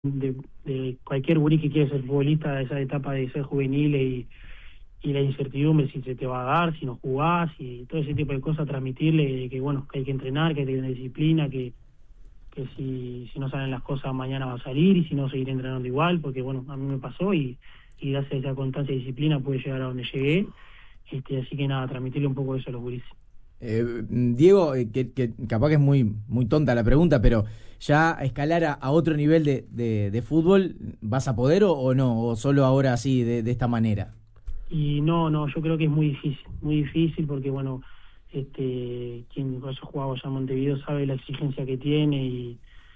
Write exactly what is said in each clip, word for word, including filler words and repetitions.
de, de cualquier gurí que quiere ser futbolista, esa etapa de ser juvenil y, y la incertidumbre si se te va a dar, si no jugás y todo ese tipo de cosas, transmitirle que bueno, que hay que entrenar, que hay que tener disciplina, que, que si, si no salen las cosas mañana va a salir y si no seguir entrenando igual, porque bueno, a mí me pasó y, y gracias a esa constancia y disciplina pude llegar a donde llegué, este, así que nada, transmitirle un poco eso a los gurises. Eh, Diego, eh, que, que capaz que es muy, muy tonta la pregunta, pero ya a escalar a, a otro nivel de, de, de fútbol, ¿vas a poder o, o no? ¿O solo ahora así, de, de esta manera? Y no, no, yo creo que es muy difícil, muy difícil porque bueno, este, quien haya jugado ya en Montevideo sabe la exigencia que tiene y,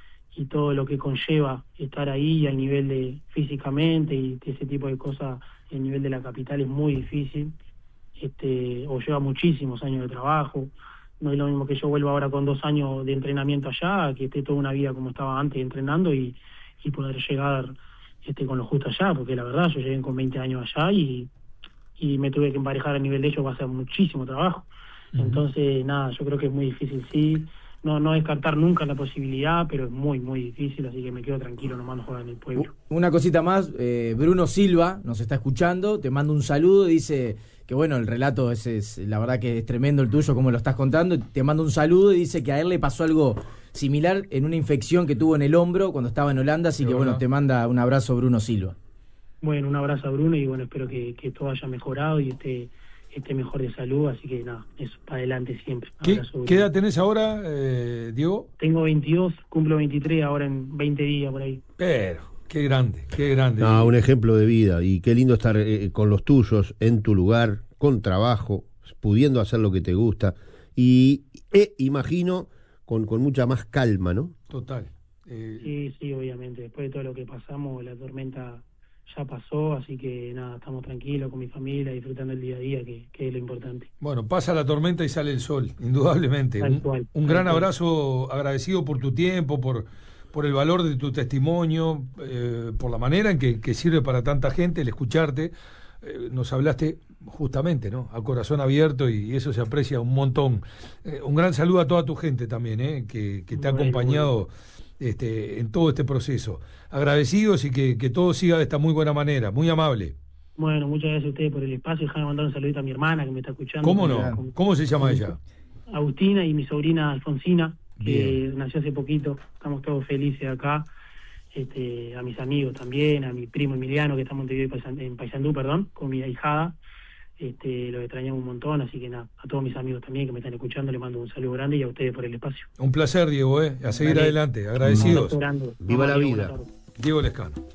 y todo lo que conlleva estar ahí al nivel de físicamente y ese tipo de cosas, el nivel de la capital es muy difícil, este, o lleva muchísimos años de trabajo. No es lo mismo que yo vuelva ahora con dos años de entrenamiento allá, que esté toda una vida como estaba antes entrenando y, y poder llegar este, con lo justo allá, porque la verdad yo llegué con veinte años allá y y me tuve que emparejar a nivel de ellos, va a ser muchísimo trabajo. Uh-huh. Entonces, nada, yo creo que es muy difícil, sí, no no descartar nunca la posibilidad, pero es muy, muy difícil, así que me quedo tranquilo, nomás no jugar en el pueblo. Una cosita más, eh, Bruno Silva nos está escuchando, te mando un saludo, dice que bueno, el relato es, es la verdad que es tremendo el tuyo, como lo estás contando, te mando un saludo y dice que a él le pasó algo similar en una infección que tuvo en el hombro cuando estaba en Holanda, así que bueno, te manda un abrazo Bruno Silva. Bueno, un abrazo a Bruno y bueno, espero que, que todo haya mejorado y esté, esté mejor de salud, así que nada, eso, para adelante siempre. ¿Qué, ¿Qué edad tenés ahora, eh, Diego? Tengo veintidós, cumplo veintitrés ahora en veinte días por ahí. Pero, qué grande, qué grande. No, un ejemplo de vida y qué lindo estar eh, con los tuyos, en tu lugar, con trabajo, pudiendo hacer lo que te gusta y eh, imagino con, con mucha más calma, ¿no? Total. Eh... Sí, sí, obviamente, después de todo lo que pasamos, la tormenta ya pasó, así que nada, estamos tranquilos con mi familia, disfrutando el día a día, que, que es lo importante. Bueno, pasa la tormenta y sale el sol, indudablemente. Un, cual, un gran cual. abrazo, agradecido por tu tiempo, por, por el valor de tu testimonio, eh, por la manera en que, que sirve para tanta gente el escucharte. Eh, nos hablaste justamente, ¿no? A corazón abierto y eso se aprecia un montón. Eh, un gran saludo a toda tu gente también, ¿eh? que, que te ha bueno, acompañado... Bueno. Este, en todo este proceso. Agradecidos y que, que todo siga de esta muy buena manera, muy amable. Bueno, muchas gracias a ustedes por el espacio. Déjame mandar un saludito a mi hermana que me está escuchando. ¿Cómo no? Con, ¿Cómo se llama ella? Agustina y mi sobrina Alfonsina, que Bien. nació hace poquito. Estamos todos felices acá. Este, a mis amigos también, a mi primo Emiliano que está en Montevideo en Paysandú, perdón, con mi ahijada. Este, los extrañamos un montón, así que nada, a todos mis amigos también que me están escuchando, les mando un saludo grande y a ustedes por el espacio. Un placer, Diego, ¿eh? A seguir Dale. adelante, agradecidos. Viva la vida. Diego Lescano.